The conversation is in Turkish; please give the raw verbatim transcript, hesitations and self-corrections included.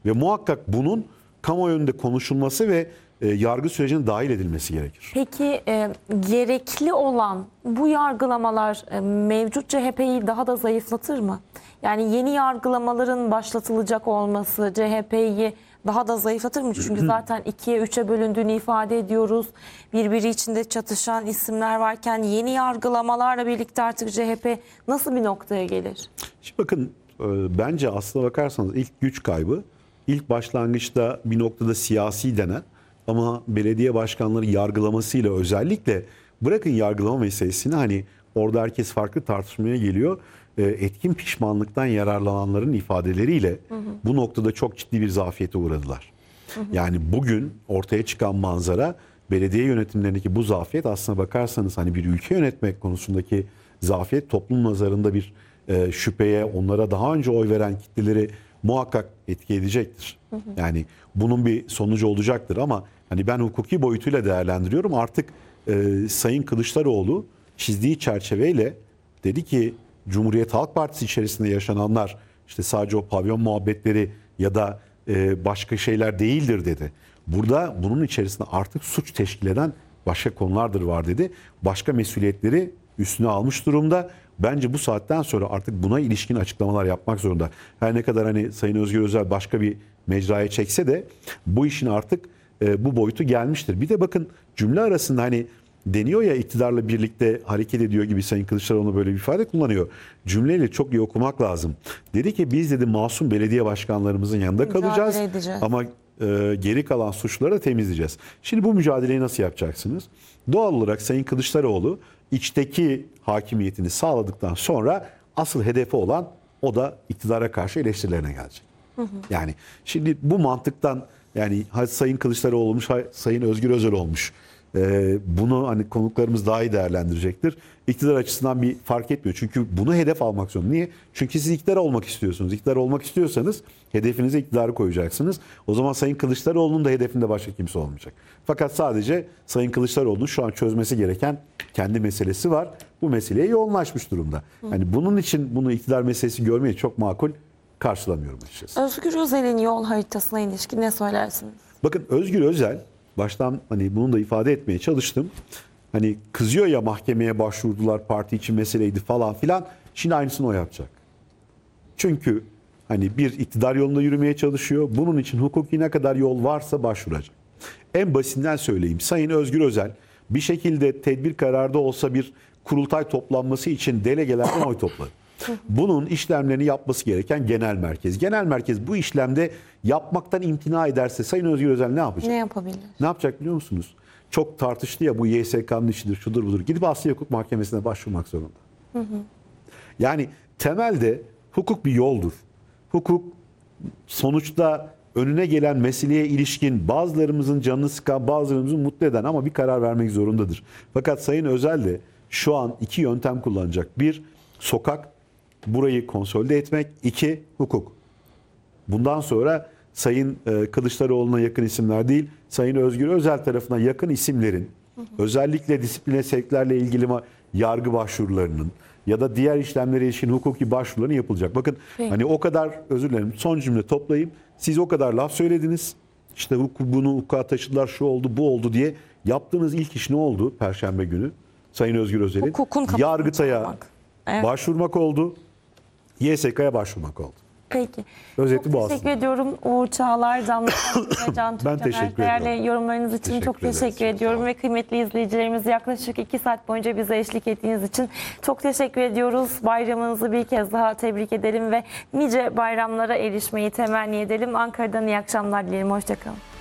Ve muhakkak bunun kamuoyunda konuşulması ve e, yargı sürecine dahil edilmesi gerekir. Peki e, gerekli olan bu yargılamalar e, mevcut C H P'yi daha da zayıflatır mı? Yani yeni yargılamaların başlatılacak olması C H P'yi daha da zayıflatır mı? Çünkü zaten ikiye üçe bölündüğünü ifade ediyoruz. Birbiri içinde çatışan isimler varken yeni yargılamalarla birlikte artık C H P nasıl bir noktaya gelir? Şimdi bakın e, bence aslına bakarsanız ilk güç kaybı ilk başlangıçta bir noktada siyasi denen ama belediye başkanları yargılamasıyla özellikle bırakın yargılama meselesini hani orada herkes farklı tartışmaya geliyor. Etkin pişmanlıktan yararlananların ifadeleriyle hı hı. bu noktada çok ciddi bir zafiyete uğradılar. Hı hı. Yani bugün ortaya çıkan manzara belediye yönetimlerindeki bu zafiyet aslına bakarsanız hani bir ülke yönetmek konusundaki zafiyet toplum nazarında bir e, şüpheye onlara daha önce oy veren kitleleri muhakkak etki edecektir. Hı hı. Yani bunun bir sonucu olacaktır ama hani ben hukuki boyutuyla değerlendiriyorum. Artık e, Sayın Kılıçdaroğlu çizdiği çerçeveyle dedi ki Cumhuriyet Halk Partisi içerisinde yaşananlar işte sadece o pavyon muhabbetleri ya da e, başka şeyler değildir dedi. Burada bunun içerisinde artık suç teşkil eden başka konulardır var dedi. Başka mesuliyetleri üstüne almış durumda. Bence bu saatten sonra artık buna ilişkin açıklamalar yapmak zorunda. Her ne kadar hani Sayın Özgür Özel başka bir mecraya çekse de bu işin artık e, bu boyutu gelmiştir. Bir de bakın cümle arasında hani deniyor ya iktidarla birlikte hareket ediyor gibi Sayın Kılıçdaroğlu böyle bir ifade kullanıyor. Cümleyle çok iyi okumak lazım. Dedi ki biz dedi masum belediye başkanlarımızın yanında Mücadele kalacağız edeceğiz. ama e, geri kalan suçluları da temizleyeceğiz. Şimdi bu mücadeleyi nasıl yapacaksınız? Doğal olarak Sayın Kılıçdaroğlu içteki hakimiyetini sağladıktan sonra asıl hedefi olan o da iktidara karşı eleştirilerine gelecek. Hı hı. Yani şimdi bu mantıktan yani Sayın Kılıçdaroğlu olmuş, Sayın Özgür Özel olmuş. Ee, bunu hani konuklarımız daha iyi değerlendirecektir. İktidar açısından bir fark etmiyor. Çünkü bunu hedef almak zorunda. Niye? Çünkü siz iktidar olmak istiyorsunuz. İktidar olmak istiyorsanız hedefinize iktidarı koyacaksınız. O zaman Sayın Kılıçdaroğlu'nun da hedefinde başka kimse olmayacak. Fakat sadece Sayın Kılıçdaroğlu'nun şu an çözmesi gereken kendi meselesi var. Bu meseleye yoğunlaşmış durumda. Yani bunun için bunu iktidar meselesi görmeyi çok makul karşılamıyorum açıkçası. Özgür Özel'in yol haritasına ilişkin ne söylersiniz? Bakın Özgür Özel baştan hani bunu da ifade etmeye çalıştım. Hani kızıyor ya mahkemeye başvurdular parti için meseleydi falan filan. Şimdi aynısını o yapacak. Çünkü hani bir iktidar yolunda yürümeye çalışıyor. Bunun için hukuki ne kadar yol varsa başvuracak. En basitinden söyleyeyim. Sayın Özgür Özel bir şekilde tedbir kararda olsa bir kurultay toplanması için delegelerden oy topladı. Bunun işlemlerini yapması gereken genel merkez. Genel merkez bu işlemde yapmaktan imtina ederse Sayın Özgür Özel ne yapacak? Ne yapabilir? Ne yapacak biliyor musunuz? Çok tartıştı ya bu Y S K'nın işidir, şudur budur. Gidip Asya Hukuk Mahkemesi'ne başvurmak zorunda. Hı hı. Yani temelde hukuk bir yoldur. Hukuk sonuçta önüne gelen meseleye ilişkin bazılarımızın canını sıkan, bazılarımızın mutlu eden ama bir karar vermek zorundadır. Fakat Sayın Özel de şu an iki yöntem kullanacak. Bir, sokak, burayı konsolide etmek. İki, hukuk. Bundan sonra Sayın Kılıçdaroğlu'na yakın isimler değil, Sayın Özgür Özel tarafına yakın isimlerin hı hı. özellikle disipline sevklerle ilgili yargı başvurularının ya da diğer işlemlere ilişkin hukuki başvuruların yapılacak. Bakın Peki. hani o kadar özür dilerim son cümle toplayayım. Siz o kadar laf söylediniz. İşte bunu hukuka taşıdılar, şu oldu, bu oldu diye. Yaptığınız ilk iş ne oldu Perşembe günü? Sayın Özgür Özel'in Yargıtay'a evet. başvurmak oldu. Y S K'ya başvurmak oldu. Peki. Özeti bu çok teşekkür aslında. ediyorum Uğur Çağlar, Can Can Ben teşekkür değerli ediyorum. yorumlarınız için teşekkür çok teşekkür ederiz. ediyorum ve kıymetli izleyicilerimiz yaklaşık iki saat boyunca bize eşlik ettiğiniz için çok teşekkür ediyoruz. Bayramınızı bir kez daha tebrik edelim ve nice bayramlara erişmeyi temenni edelim. Ankara'dan iyi akşamlar dilerim. Hoşça kalın.